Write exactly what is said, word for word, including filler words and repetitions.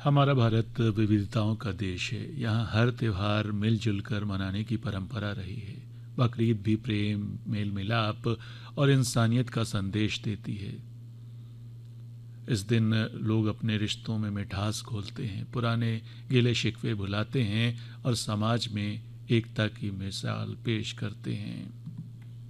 हमारा भारत विविधताओं का देश है। यहाँ हर त्यौहार मिलजुल कर मनाने की परंपरा रही है। बकरीद भी प्रेम, मेल मिलाप और इंसानियत का संदेश देती है। इस दिन लोग अपने रिश्तों में मिठास घोलते हैं, पुराने गिले शिकवे भुलाते हैं और समाज में एकता की मिसाल पेश करते हैं।